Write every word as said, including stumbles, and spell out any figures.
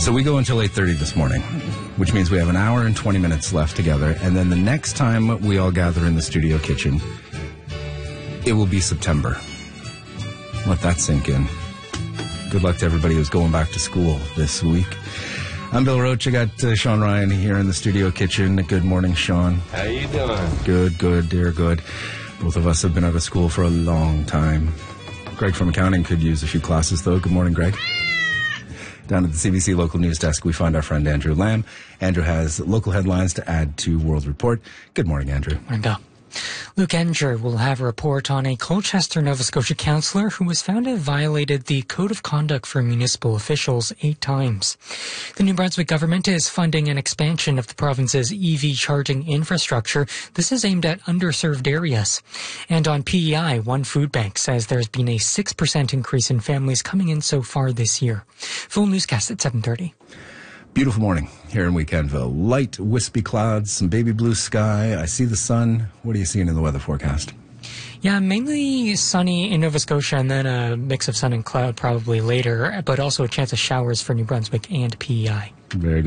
So we go until eight thirty this morning, which means we have an hour and twenty minutes left together. And then the next time we all gather in the studio kitchen, it will be September. Let that sink in. Good luck to everybody who's going back to school this week. I'm Bill Roach. I got uh, Sean Ryan here in the studio kitchen. Good morning, Sean. How you doing? Good, good, dear good. Both of us have been out of school for a long time. Greg from accounting could use a few classes, though. Good morning, Greg. Down at the C B C local news desk, we find our friend Andrew Lamb. Andrew has local headlines to add to World Report. Good morning, Andrew. Morning, Bill. Luke Enger will have a report on a Colchester, Nova Scotia councillor who was found to have violated the Code of Conduct for Municipal Officials eight times. The New Brunswick government is funding an expansion of the province's E V charging infrastructure. This is aimed at underserved areas. And on P E I, One Food Bank says there's been a six percent increase in families coming in so far this year. Full newscast at seven thirty. Beautiful morning here in Weekendville. Light, wispy clouds, some baby blue sky. I see the sun. What are you seeing in the weather forecast? Yeah, mainly sunny in Nova Scotia and then a mix of sun and cloud probably later, but also a chance of showers for New Brunswick and P E I. Very good.